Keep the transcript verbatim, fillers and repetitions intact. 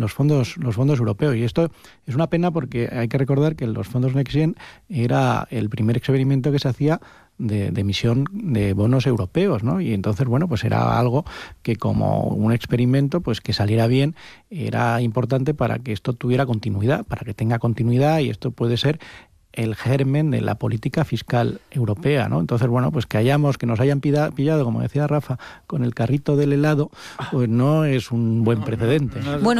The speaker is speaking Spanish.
los fondos los fondos europeos. Y esto es una pena porque hay que recordar que los fondos Next Gen era el primer experimento que se hacía de, de emisión de bonos europeos, ¿no? Y entonces, bueno, pues era algo que como un experimento, pues que saliera bien, era importante para que esto tuviera continuidad, para que tenga continuidad, y esto puede ser el germen de la política fiscal europea, ¿no? Entonces, bueno, pues que hayamos, que nos hayan pida, pillado, como decía Rafa, con el carrito del helado, pues no es un buen precedente. Bueno,